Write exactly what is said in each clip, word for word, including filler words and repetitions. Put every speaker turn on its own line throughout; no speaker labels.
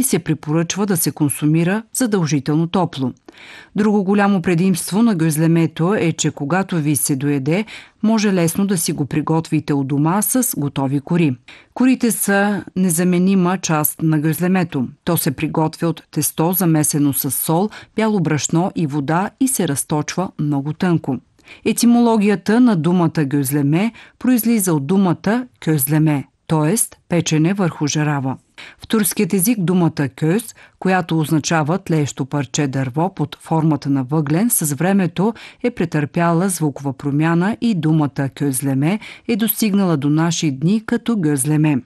се препоръчва да се консумира задължително топло. Друго голямо предимство на гюзлемето е, че когато ви се доеде, може лесно да си го приготвите у дома с готови кори. Корите са незаменима част на гюзлемето. То се приготвя от тесто, замесено с сол, бяло брашно и вода и се разточва много тънко. Етимологията на думата гюзлеме произлиза от думата кюзлеме, т.е. печене върху жарава. В турският език думата кюз, която означава тлеещо парче дърво под формата на въглен, с времето е претърпяла звукова промяна и думата кюзлеме е достигнала до наши дни като гюзлеме.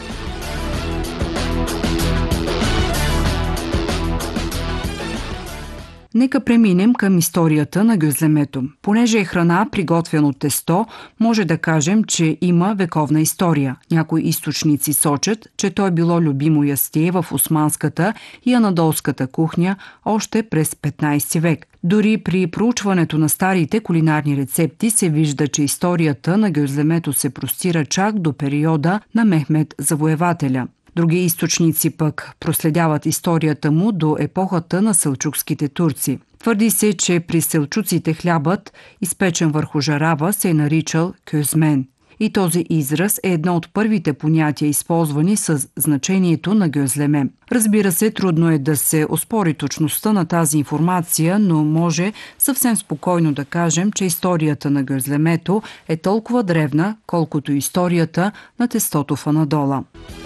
Нека преминем към историята на гюзлемето. Понеже е храна, приготвена от тесто, може да кажем, че има вековна история. Някои източници сочат, че то е било любимо ястие в османската и анадолската кухня още през петнайсети век. Дори при проучването на старите кулинарни рецепти се вижда, че историята на гюзлемето се простира чак до периода на Мехмед Завоевателя. Други източници пък проследяват историята му до епохата на селчукските турци. Твърди се, че при селчуците хлябът, изпечен върху жарава, се е наричал кюзмен. И този израз е едно от първите понятия, използвани с значението на гюзлеме. Разбира се, трудно е да се оспори точността на тази информация, но може съвсем спокойно да кажем, че историята на гюзлемето е толкова древна, колкото историята на тестото в Анадола.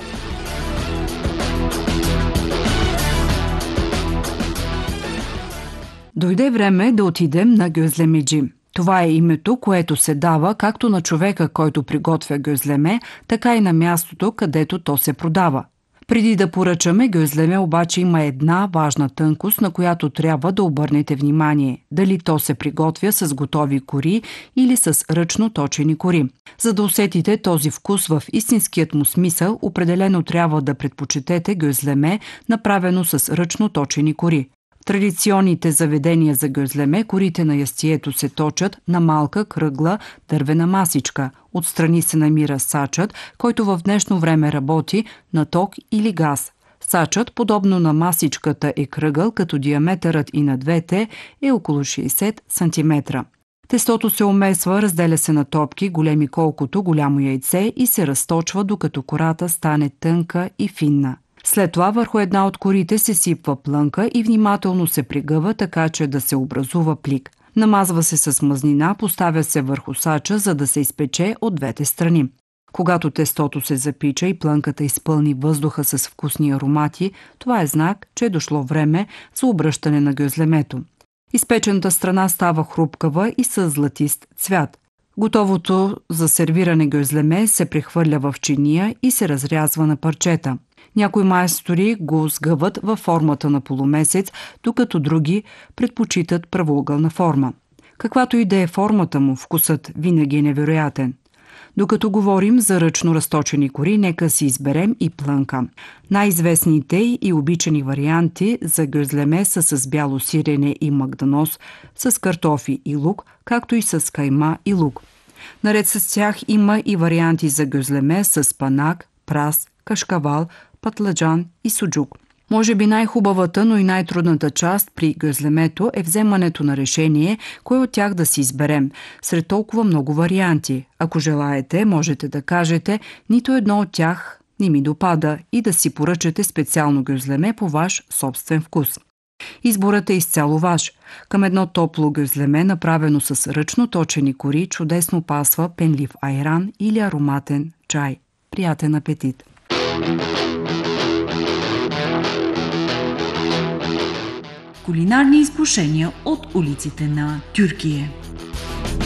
Дойде време да отидем на гюзлемеджи. Това е името, което се дава както на човека, който приготвя гюзлеме, така и на мястото, където то се продава. Преди да поръчаме гюзлеме, обаче има една важна тънкост, на която трябва да обърнете внимание. Дали то се приготвя с готови кори или с ръчно точени кори. За да усетите този вкус в истинският му смисъл, определено трябва да предпочетете гюзлеме, направено с ръчно точени кори. В традиционните заведения за гюзлеме корите на ястието се точат на малка кръгла дървена масичка. Отстрани се намира сачът, който в днешно време работи на ток или газ. Сачът, подобно на масичката, е кръгъл, като диаметърът и на двете е около шейсет сантиметра. Тестото се омесва, разделя се на топки, големи колкото голямо яйце и се разточва, докато кората стане тънка и финна. След това върху една от корите се сипва плънка и внимателно се пригъва, така че да се образува плик. Намазва се с мазнина, поставя се върху сача, за да се изпече от двете страни. Когато тестото се запича и плънката изпълни въздуха с вкусни аромати, това е знак, че е дошло време за обръщане на гюзлемето. Изпечената страна става хрупкава и с златист цвят. Готовото за сервиране гюзлеме се прехвърля в чиния и се разрязва на парчета. Някои майстори го сгъват във формата на полумесец, докато други предпочитат правоъгълна форма. Каквато и да е формата му, вкусът винаги е невероятен. Докато говорим за ръчно разточени кори, нека си изберем и плънка. Най-известните и обичани варианти за гюзлеме са с бяло сирене и магданоз, с картофи и лук, както и с кайма и лук. Наред с тях има и варианти за гюзлеме с панак, прас, кашкавал, патладжан и суджук. Може би най-хубавата, но и най-трудната част при гюзлемето е вземането на решение, кой от тях да си изберем, сред толкова много варианти. Ако желаете, можете да кажете, нито едно от тях не ми допада и да си поръчате специално гюзлеме по ваш собствен вкус. Изборът е изцяло ваш. Към едно топло гюзлеме, направено с ръчно точени кори, чудесно пасва пенлив айран или ароматен чай. Приятен апетит!
Кулинарни изкушения от улиците на Тюркия.